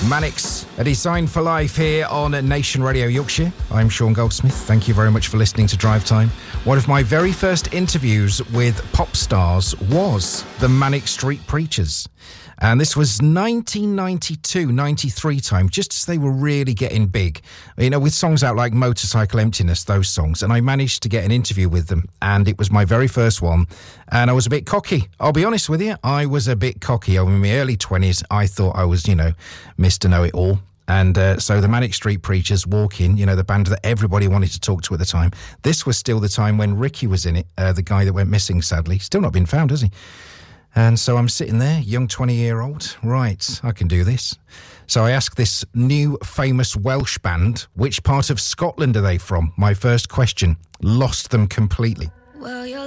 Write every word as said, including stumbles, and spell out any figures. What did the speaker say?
Mannix, a Design for Life here on Nation Radio Yorkshire. I'm Sean Goldsmith. Thank you very much for listening to Drive Time. One of my very first interviews with pop stars was the Manic Street Preachers. And this was nineteen ninety-two, ninety-three time, just as they were really getting big. You know, with songs out like Motorcycle Emptiness, those songs. And I managed to get an interview with them. And it was my very first one. And I was a bit cocky. I'll be honest with you. I was a bit cocky. I was in my early twenties. I thought I was, you know, Mister Know-It-All. And uh, so the Manic Street Preachers walk in, you know, the band that everybody wanted to talk to at the time. This was still the time when Ricky was in it, uh, the guy that went missing, sadly. Still not been found, has he? And so I'm sitting there, young twenty-year-old. Right, I can do this. So I asked this new famous Welsh band, which part of Scotland are they from? My first question. Lost them completely. Well, you're